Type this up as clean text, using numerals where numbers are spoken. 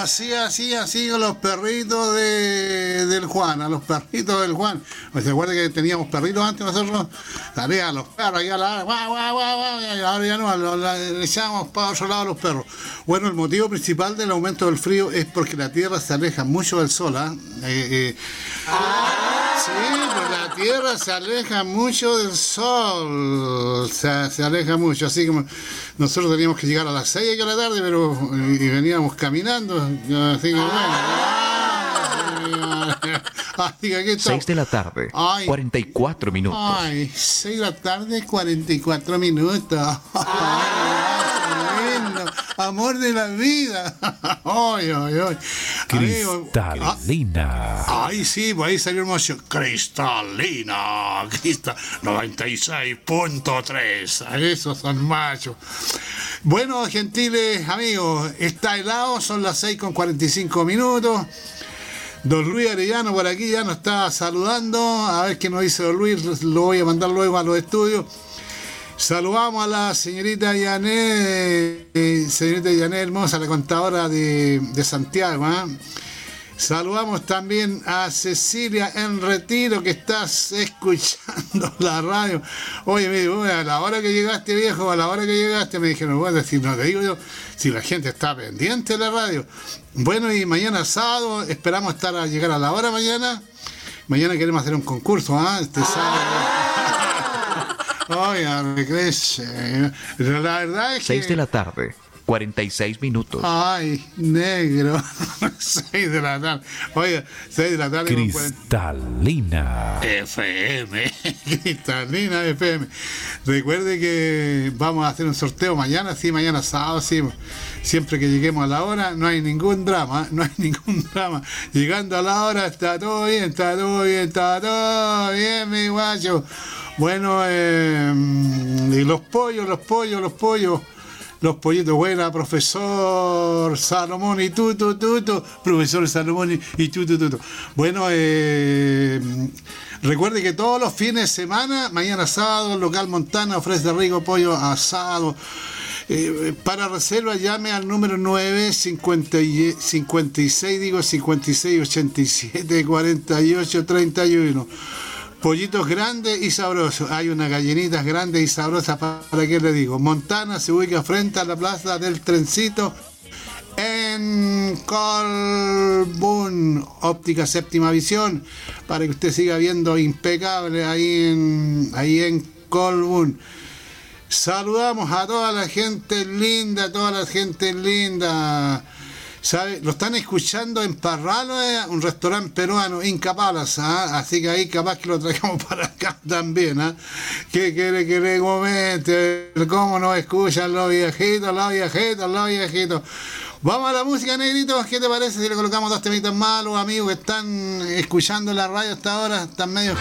Así con los perritos del Juan, a los perritos del Juan. ¿Se acuerda que teníamos perritos antes nosotros? Salían los perros ahí a la guau, guau, guau, guau, y ahora ya no, le echábamos para otro lado a los perros. Bueno, el motivo principal del aumento del frío es porque la Tierra se aleja mucho del Sol, Sí, pues la Tierra se aleja mucho del Sol, se aleja mucho, así como nosotros teníamos que llegar a las 6 de la tarde, pero y veníamos caminando, así que bueno. Así que aquí estamos. 6 de la tarde, 44 minutos. 6 de la tarde, 44 minutos. Amor de la vida. Cristalina. Sí, pues ahí salió hermoso. Cristalina. 96.3. Esos son machos. Bueno, gentiles amigos, está helado, son las 6:45 minutos. Don Luis Arellano por aquí ya nos está saludando. A ver qué nos dice don Luis. Lo voy a mandar luego a los estudios. Saludamos a la señorita Yané hermosa, la contadora de Santiago. Saludamos también a Cecilia en Retiro, que estás escuchando la radio. Oye, me dijo, a la hora que llegaste, viejo, a la hora que llegaste, me dijeron, bueno, si no te digo yo, si la gente está pendiente de la radio. Bueno, y mañana sábado, esperamos llegar a la hora mañana. Mañana queremos hacer un concurso, este sábado. Oiga, me crece. La verdad es que 6 de la tarde, 46 minutos. Ay, negro. 6 de la tarde. Oiga, 6 de la tarde. Cristalina FM. Cristalina FM. Recuerde que vamos a hacer un sorteo mañana, sí, mañana sábado, sí. Siempre que lleguemos a la hora, no hay ningún drama, Llegando a la hora está todo bien, mi guacho. Bueno, y los pollitos, buena, profesor Salomón y profesor Salomón y tutu. Bueno, recuerde que todos los fines de semana, mañana sábado, local Montana ofrece rico pollo asado. Para reserva llame al número 5687 4831. Pollitos grandes y sabrosos. Hay unas gallinitas grandes y sabrosas, ¿para qué le digo? Montana se ubica frente a la plaza del Trencito en Colbún. Óptica Séptima Visión, para que usted siga viendo impecable ahí en Colbún. Saludamos a toda la gente linda, ¿sabe? Lo están escuchando en Parralo, un restaurante peruano, Inca Palace, así que ahí capaz que lo traigamos para acá también. ¿Qué quiere que le comente? ¿Cómo nos escuchan los viejitos? Vamos a la música, negrito. ¿Qué te parece si le colocamos dos temitas más a los amigos que están escuchando la radio hasta ahora? Están medio